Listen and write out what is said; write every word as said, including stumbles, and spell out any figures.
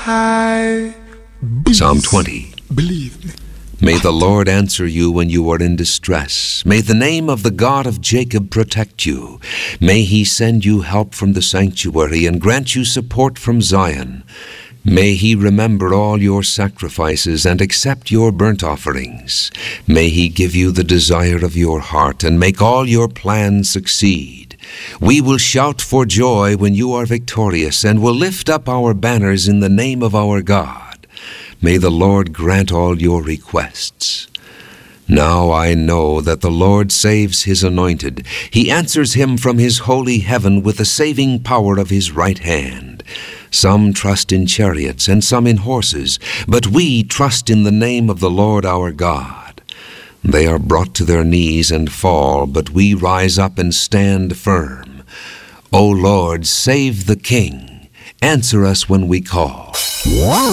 I Psalm twenty. believe me. May the Lord answer you when you are in distress. May the name of the God of Jacob protect you. May he send you help from the sanctuary and grant you support from Zion. May he remember all your sacrifices and accept your burnt offerings. May he give you the desire of your heart and make all your plans succeed. We will shout for joy when you are victorious and will lift up our banners in the name of our God. May the Lord grant all your requests. Now I know that the Lord saves his anointed. He answers him from his holy heaven with the saving power of his right hand. Some trust in chariots and some in horses, but we trust in the name of the Lord our God. They are brought to their knees and fall, but we rise up and stand firm. O Lord, save the King. Answer us when we call.